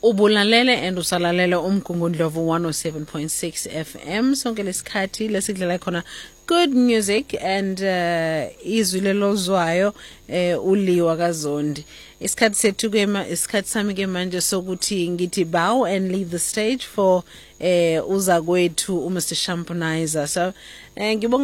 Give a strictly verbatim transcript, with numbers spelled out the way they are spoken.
Ubulalele and usalalele umgungundlovu one oh seven point six F M sonke lesikhathi lesidlala khona good music and uh, izwi lelozwayo uh, uliwa kaZondi. Isikhathi sethu ke isikhathi sami ke manje sokuthi ngithi bow and leave the stage for uh, uzakwethu uMr Shamponizer. So uh, ngibonga